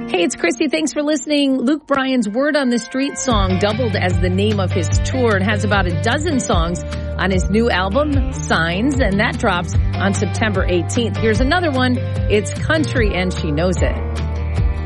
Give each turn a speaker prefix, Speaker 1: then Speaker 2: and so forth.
Speaker 1: Hey, it's Christy. Thanks for listening. Luke Bryan's Word on the Street song doubled as the name of his tour and has about a dozen songs on his new album, Signs, and that drops on September 18th. Here's another one. It's Country and She Knows It.